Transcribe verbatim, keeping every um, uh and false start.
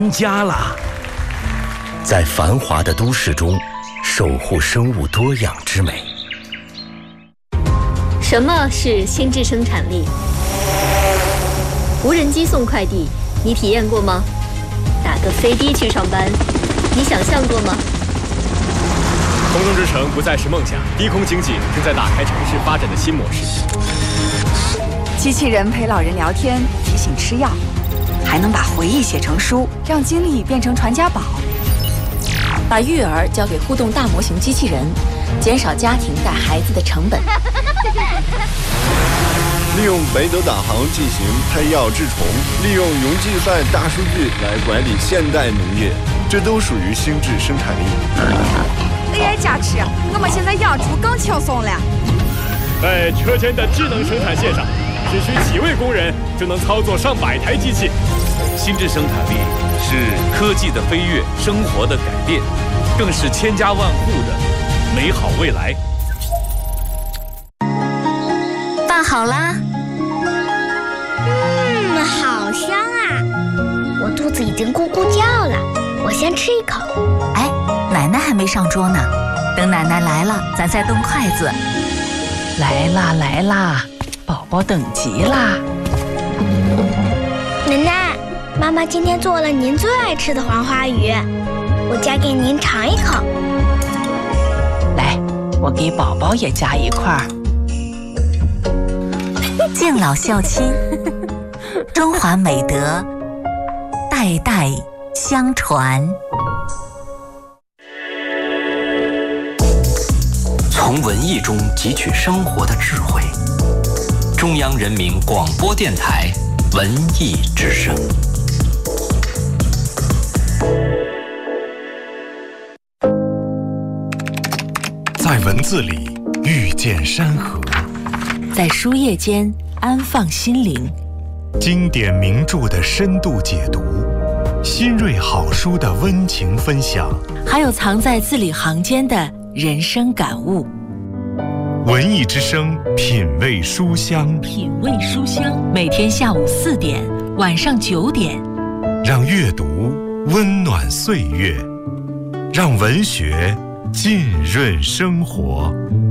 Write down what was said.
家啦！在繁华的都市中，守护生物多样之美。 什么是心智生产力？无人机送快递，你体验过吗？打个飞的去上班，你想象过吗？ 空中之城不再是梦想，低空经济正在打开城市发展的新模式。 机器人陪老人聊天，提醒吃药，还能把回忆写成书，让经历变成传家宝。 把育儿交给互动大模型机器人，减少家庭带孩子的成本。 利用北斗导航进行配药治虫，利用云计算大数据来管理现代农业，这都属于心智生产力。 A I 加持，我们现在养猪更轻松了。 在车间的智能生产线上，只需几位工人就能操作上百台机器。 心智生产力是科技的飞跃，生活的改变，更是千家万户的美好未来。 饭好啦。 嗯，好香啊！我肚子已经咕咕叫了，我先吃一口。 哎，奶奶还没上桌呢，等奶奶来了，咱再动筷子。 来啦来啦，宝宝等急啦！ 奶奶，妈妈今天做了您最爱吃的黄花鱼，我夹给您尝一口。 来，我给宝宝也夹一块儿。 敬老孝亲，中华美德代代相传。 从文艺中汲取生活的智慧。中央人民广播电台文艺之声。 在文字里遇见山河， 在书页间安放心灵。 经典名著的深度解读，新锐好书的温情分享， 还有藏在字里行间的人生感悟。 文艺之声，品味书香， 品味书香，每天下午四点，晚上九点， 让阅读温暖岁月，让文学浸润生活。